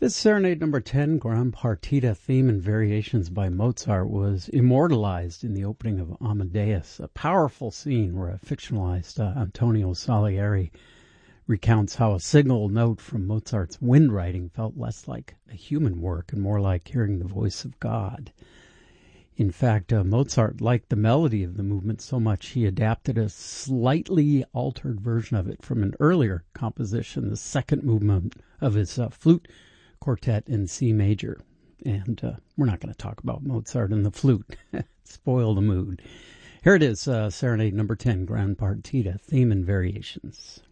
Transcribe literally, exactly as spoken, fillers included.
This Serenade number ten, Grand Partita theme and variations by Mozart, was immortalized in the opening of Amadeus, a powerful scene where a fictionalized uh, Antonio Salieri recounts how a single note from Mozart's wind writing felt less like a human work and more like hearing the voice of God. In fact, uh, Mozart liked the melody of the movement so much he adapted a slightly altered version of it from an earlier composition, the second movement of his uh, flute quartet in C major. And uh, we're not going to talk about Mozart and the flute. Spoil the mood. Here it is, uh, Serenade number ten, Grand Partita, theme and variations.